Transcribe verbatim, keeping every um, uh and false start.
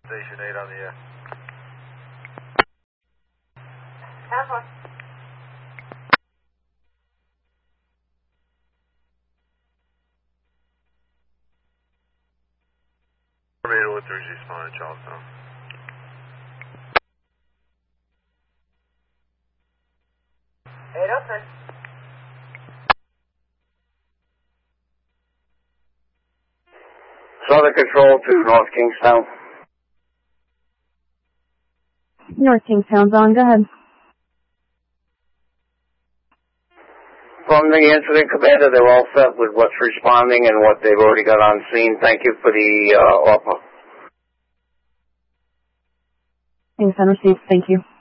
Station eight on the air. Alpha. Tornado with three G spawn in Charlestown. eight oh six. Southern Control to North Kingstown. North Kingstown's on, go ahead. From the incident commander, they're all set with what's responding and what they've already got on scene. Thank you for the uh, offer. Thanks, and received. Thank you.